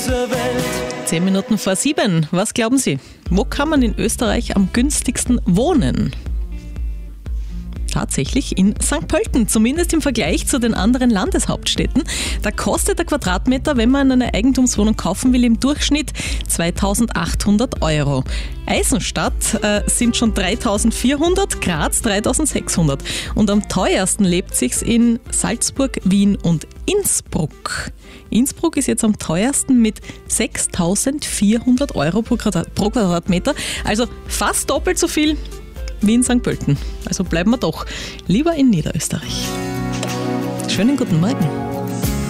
dieser Welt. 10 Minuten vor 7. Was glauben Sie? Wo kann man in Österreich am günstigsten wohnen? Tatsächlich in St. Pölten, zumindest im Vergleich zu den anderen Landeshauptstädten. Da kostet der Quadratmeter, wenn man eine Eigentumswohnung kaufen will, im Durchschnitt 2.800 €. Eisenstadt sind schon 3.400, Graz 3.600. Und am teuersten lebt sich's in Salzburg, Wien und Innsbruck. Innsbruck ist jetzt am teuersten mit 6.400 € pro Quadratmeter, also fast doppelt so viel wie in St. Pölten. Also bleiben wir doch lieber in Niederösterreich. Schönen guten Morgen.